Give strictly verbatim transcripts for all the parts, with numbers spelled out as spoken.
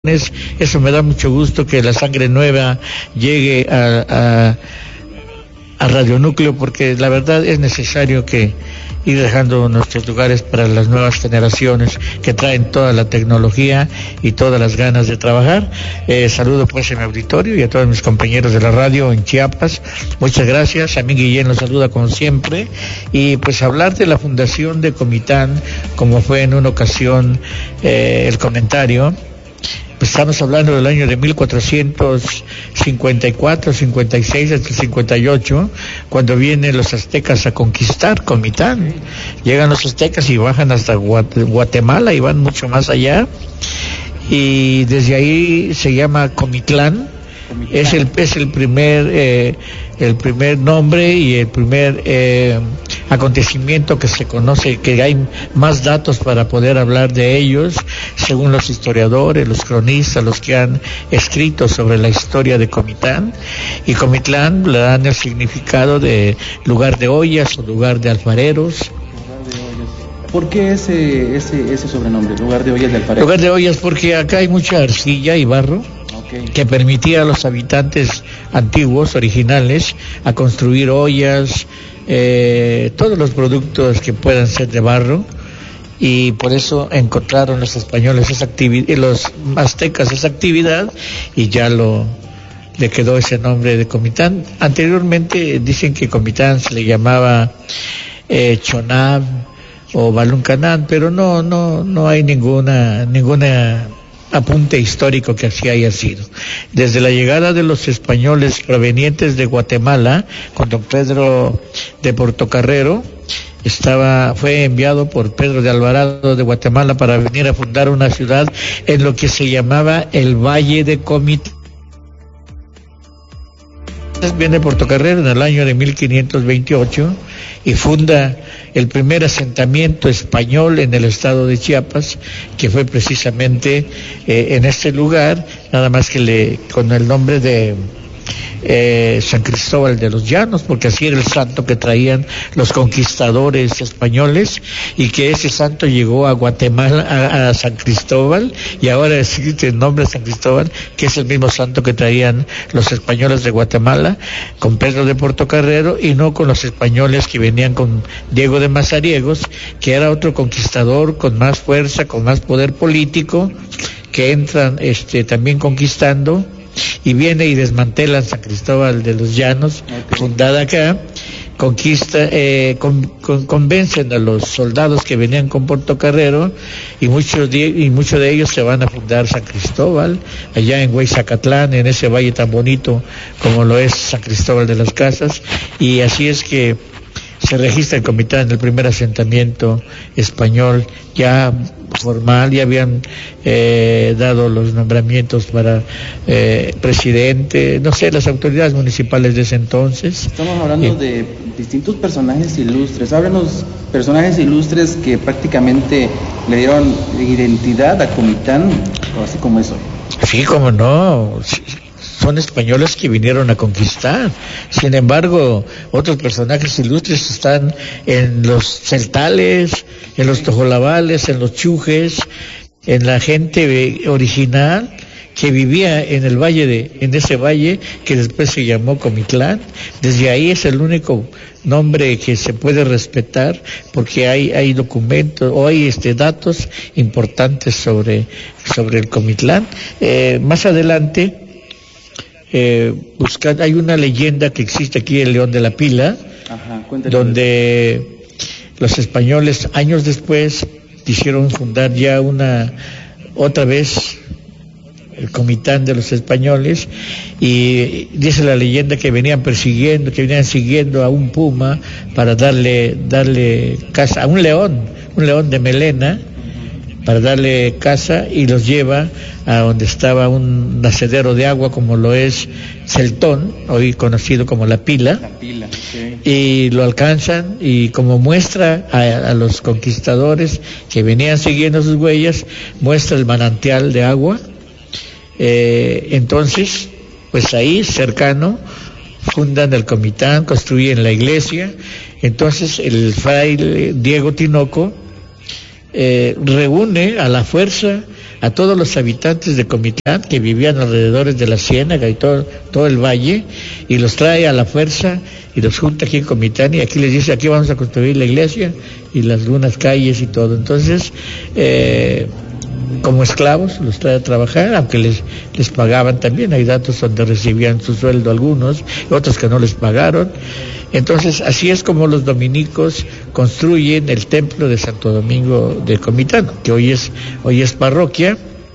Eso me da mucho gusto que la sangre nueva llegue a, a, a Radio Núcleo, porque la verdad es necesario que ir dejando nuestros lugares para las nuevas generaciones que traen toda la tecnología y todas las ganas de trabajar. Eh, saludo pues a mi auditorio y a todos mis compañeros de la radio en Chiapas. Muchas gracias. A mí Guillén los saluda como siempre. Y pues hablar de la fundación de Comitán, como fue en una ocasión eh, el comentario. Pues estamos hablando del año de mil cuatrocientos cincuenta y cuatro, cincuenta y seis hasta el cincuenta y ocho, cuando vienen los aztecas a conquistar Comitán. Llegan los aztecas y bajan hasta Guatemala y van mucho más allá. Y desde ahí se llama Comitlán. Es el, es el primer eh, el primer nombre y el primer eh, acontecimiento que se conoce, que hay más datos para poder hablar de ellos, según los historiadores, los cronistas, los que han escrito sobre la historia de Comitán. Y Comitlán le dan el significado de lugar de ollas o lugar de alfareros. ¿Por qué ese, ese, ese sobrenombre, lugar de ollas de alfareros? Lugar de ollas porque acá hay mucha arcilla y barro, que permitía a los habitantes antiguos, originales, a construir ollas, eh, todos los productos que puedan ser de barro, y por eso encontraron los españoles esa actividad, los aztecas esa actividad, y ya lo le quedó ese nombre de Comitán. Anteriormente dicen que Comitán se le llamaba eh, Chonab o Baluncanán, pero no, no, no hay ninguna, ninguna apunte histórico que así haya sido. Desde la llegada de los españoles provenientes de Guatemala, con don Pedro de Portocarrero, estaba, fue enviado por Pedro de Alvarado de Guatemala para venir a fundar una ciudad en lo que se llamaba el Valle de Comitán. Viene Portocarrero en el año de mil quinientos veintiocho y funda el primer asentamiento español en el estado de Chiapas, que fue precisamente eh, en este lugar, nada más que le con el nombre de eh, San Cristóbal de los Llanos, porque así era el santo que traían los conquistadores españoles, y que ese santo llegó a Guatemala, a, a San Cristóbal, y ahora existe el nombre de San Cristóbal, que es el mismo santo que traían los españoles de Guatemala con Pedro de Portocarrero, y no con los españoles que venían con Diego de Mazariegos, que era otro conquistador con más fuerza, con más poder político, que entran este también conquistando, y viene y desmantelan San Cristóbal de los Llanos, okay, fundada acá, conquista, eh, con, con, convencen a los soldados que venían con Portocarrero, y muchos de, y muchos de ellos se van a fundar San Cristóbal, allá en Huayzacatlán, en ese valle tan bonito como lo es San Cristóbal de las Casas, y así es que se registra el Comitán, el primer asentamiento español ya formal. Ya habían eh, dado los nombramientos para eh, presidente, no sé, las autoridades municipales de ese entonces. Estamos hablando eh, de distintos personajes ilustres. Háblenos, personajes ilustres que prácticamente le dieron identidad a Comitán, así como eso. Sí, como no. Sí. Son españoles que vinieron a conquistar. Sin embargo, otros personajes ilustres están en los celtales, en los tojolabales, en los chujes, en la gente original que vivía en el valle de, en ese valle que después se llamó Comitlán. Desde ahí es el único nombre que se puede respetar, porque hay, hay documentos o hay este datos importantes sobre, sobre el Comitlán. Eh, más adelante, Eh, buscar, hay una leyenda que existe aquí en León de la Pila. Ajá, donde los españoles años después quisieron fundar ya una otra vez el Comitán de los españoles, y dice la leyenda que venían persiguiendo, que venían siguiendo a un puma para darle darle caza, a un león, un león de melena, para darle caza, y los lleva a donde estaba un nacedero de agua como lo es Celtón, hoy conocido como La Pila, la Pila, okay. Y lo alcanzan, y como muestra a, a los conquistadores que venían siguiendo sus huellas, muestra el manantial de agua. Eh, entonces, pues ahí cercano fundan el Comitán, construyen la iglesia. Entonces el fraile Diego Tinoco eh, reúne a la fuerza a todos los habitantes de Comitán que vivían alrededor de la Ciénaga y todo, todo el valle, y los trae a la fuerza y los junta aquí en Comitán, y aquí les dice, aquí vamos a construir la iglesia y las unas calles y todo. Entonces, eh, como esclavos los trae a trabajar, aunque les, les pagaban también. Hay datos donde recibían su sueldo algunos, otros que no les pagaron. Entonces, así es como los dominicos construyen el templo de Santo Domingo de Comitán, que hoy es, hoy es parroquia.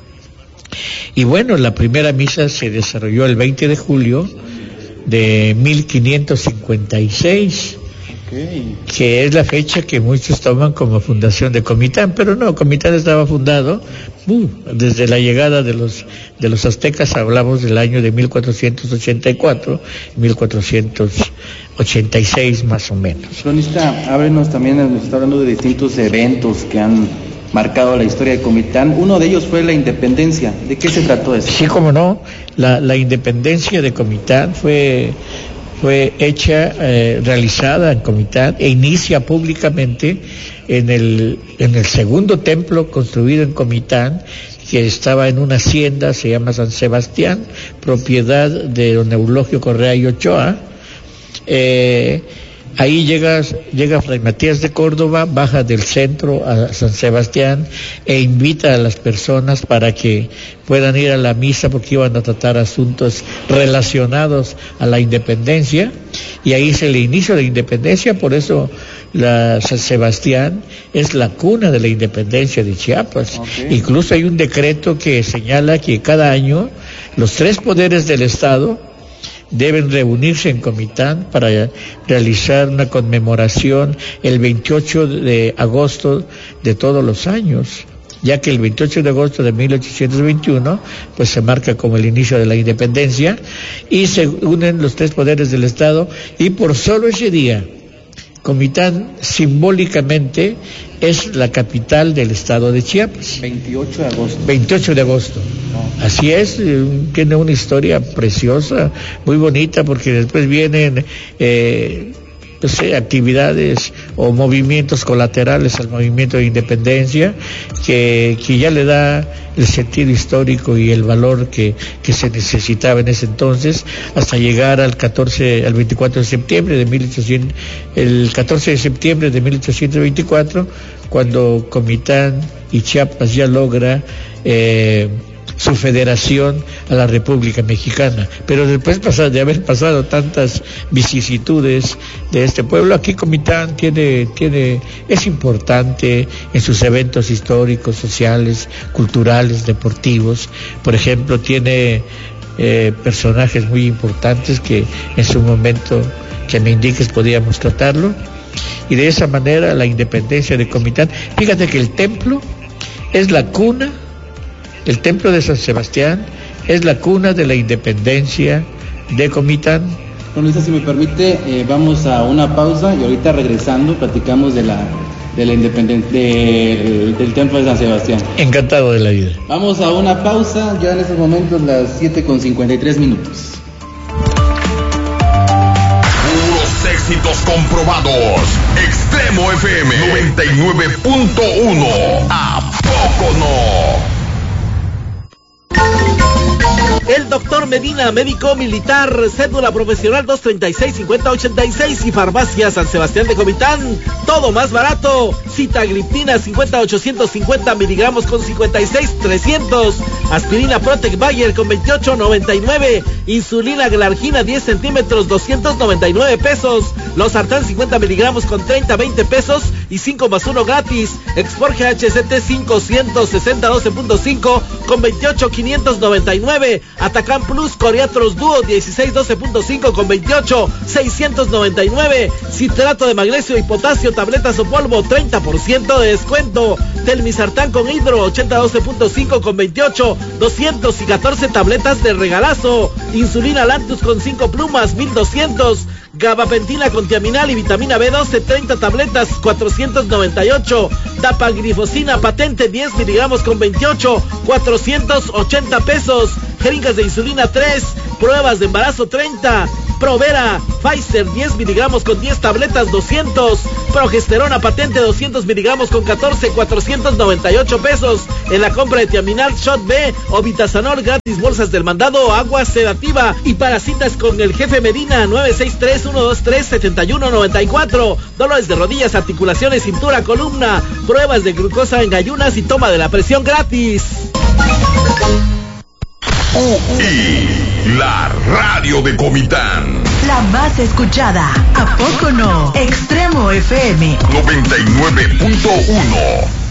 Y bueno, la primera misa se desarrolló el veinte de julio de mil quinientos cincuenta y seis, okay, que es la fecha que muchos toman como fundación de Comitán, pero no, Comitán estaba fundado uh, desde la llegada de los de los aztecas. Hablamos del año de mil cuatrocientos ochenta y cuatro, mil cuatrocientos ochenta y seis más o menos. Cronista, ábrenos también, nos está hablando de distintos eventos que han marcado la historia de Comitán. Uno de ellos fue la independencia. ¿De qué se trató eso? Sí, cómo no, la, la independencia de Comitán fue, fue hecha, eh, realizada en Comitán, e inicia públicamente en el, en el segundo templo construido en Comitán, que estaba en una hacienda, se llama San Sebastián, propiedad de don Eulogio Correa y Ochoa. Eh, Ahí llega, llega Fray Matías de Córdoba, baja del centro a San Sebastián e invita a las personas para que puedan ir a la misa, porque iban a tratar asuntos relacionados a la independencia, y ahí se le inicia la independencia. Por eso la San Sebastián es la cuna de la independencia de Chiapas. Okay. Incluso hay un decreto que señala que cada año los tres poderes del Estado deben reunirse en Comitán para realizar una conmemoración el veintiocho de agosto de todos los años, ya que el veintiocho de agosto de mil ochocientos veintiuno pues se marca como el inicio de la independencia, y se unen los tres poderes del Estado, y por solo ese día Comitán simbólicamente es la capital del estado de Chiapas. veintiocho de agosto. veintiocho de agosto. Oh. Así es, tiene una historia preciosa, muy bonita, porque después vienen eh, no sé, actividades o movimientos colaterales al movimiento de independencia que, que ya le da el sentido histórico y el valor que, que se necesitaba en ese entonces, hasta llegar al catorce, al veinticuatro de septiembre de mil ochocientos, el catorce de septiembre de mil ochocientos veinticuatro, cuando Comitán y Chiapas ya logra eh, su federación a la República Mexicana. Pero después de haber pasado tantas vicisitudes de este pueblo, aquí Comitán tiene, tiene, es importante en sus eventos históricos, sociales, culturales, deportivos. Por ejemplo, tiene eh, personajes muy importantes que en su momento que me indiques podríamos tratarlo. Y de esa manera la independencia de Comitán, fíjate que el templo es la cuna. El templo de San Sebastián es la cuna de la independencia de Comitán. Don Luis, si me permite, eh, vamos a una pausa y ahorita regresando platicamos de la de la independencia de, del templo de San Sebastián. Encantado de la vida. Vamos a una pausa, ya en estos momentos las siete con cincuenta y tres minutos. Puros éxitos comprobados. Extremo F M noventa y nueve punto uno. ¿A poco no? El doctor Medina, médico militar, cédula profesional dos treinta y seis cincuenta ochenta y seis, y farmacia San Sebastián de Comitán, todo más barato. Sitagliptina cincuenta ochocientos cincuenta miligramos con cincuenta y seis trescientos, aspirina Protec Bayer con veintiocho noventa y nueve, insulina Glargina diez centímetros doscientos noventa y nueve pesos, Losartán cincuenta miligramos con treinta veinte pesos y cinco más uno gratis. Exforge H C T cincuenta sesenta doce punto cinco con veintiocho quinientos noventa y nueve. Atacán Plus Coriatros Duo dieciséis doce punto cinco con veintiocho seiscientos noventa y nueve. Citrato de magnesio y potasio, tabletas o polvo, treinta por ciento de descuento. Telmisartán con hidro ochenta doce punto cinco con veintiocho, doscientos y catorce tabletas de regalazo. Insulina Lantus con cinco plumas, mil doscientos. Gabapentina con tiaminal y vitamina B doce, treinta tabletas, cuatrocientos noventa y ocho. Dapaglifosina patente diez miligramos con veintiocho, cuatrocientos ochenta pesos. Jeringas de insulina tres, pruebas de embarazo treinta. Provera, Pfizer diez miligramos con diez tabletas doscientos. Progesterona patente doscientos miligramos con catorce, cuatrocientos noventa y ocho pesos. En la compra de Tiaminal Shot B o Vitazanol gratis bolsas del mandado o agua sedativa. Y para citas con el jefe Medina, nueve seis tres, uno dos tres, siete uno nueve cuatro. Dolores de rodillas, articulaciones, cintura, columna. Pruebas de glucosa en ayunas y toma de la presión gratis. Y la radio de Comitán. La más escuchada. ¿A poco no? Extremo F M noventa y nueve punto uno.